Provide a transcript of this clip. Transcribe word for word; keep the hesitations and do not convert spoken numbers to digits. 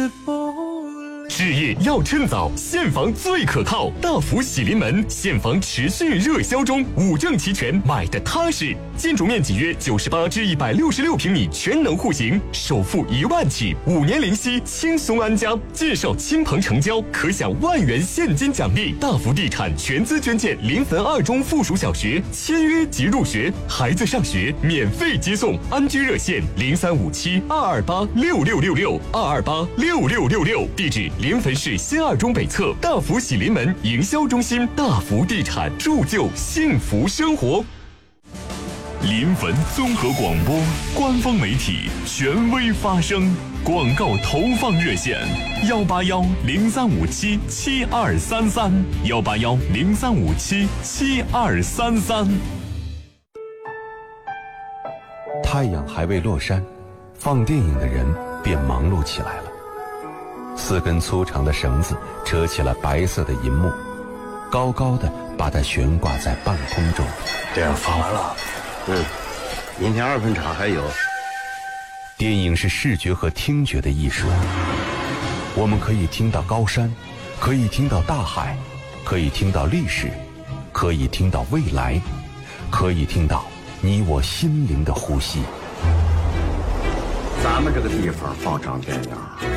置业要趁早，现房最可靠。大福喜临门，现房持续热销中，五证齐全，买的踏实。建筑面积约九十八至一百六十六平米，全能户型，首付一万起，五年零息，轻松安家。介绍亲朋成交，可享万元现金奖励。大福地产全资捐建临汾二中附属小学，签约即入学，孩子上学免费接送。安居热线零三五七二二八六六六六二二八六六六六，地址临汾市新二中北侧大福喜临门营销中心。大福地产，铸就幸福生活。 临汾综合广播官方媒体，权威发声。广告投放热线：幺八幺零三五七七二三三，幺八幺零三五七七二三三。 太阳还未落山，放电影的人便忙碌起来了。四根粗长的绳子扯起了白色的银幕，高高的把它悬挂在半空中。 电影放完了，嗯，明天二分场还有。 电影是视觉和听觉的艺术，我们可以听到高山，可以听到大海，可以听到历史，可以听到未来，可以听到你我心灵的呼吸。 咱们这个地方放场电影